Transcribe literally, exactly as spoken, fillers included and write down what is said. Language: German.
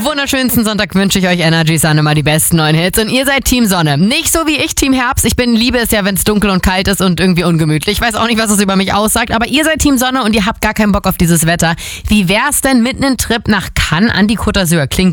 wunderschönsten Sonntag wünsche ich euch Energy Sun, immer die besten neuen Hits. Und ihr seid Team Sonne. Nicht so wie ich, Team Herbst. Ich bin liebe es ja, wenn es dunkel und kalt ist und irgendwie ungemütlich. Ich weiß auch nicht, was das über mich aussagt, aber ihr seid Team Sonne und ihr habt gar keinen Bock auf dieses Wetter. Wie wär's denn mit einem Trip nach Cannes an die Côte d'Azur? Klingt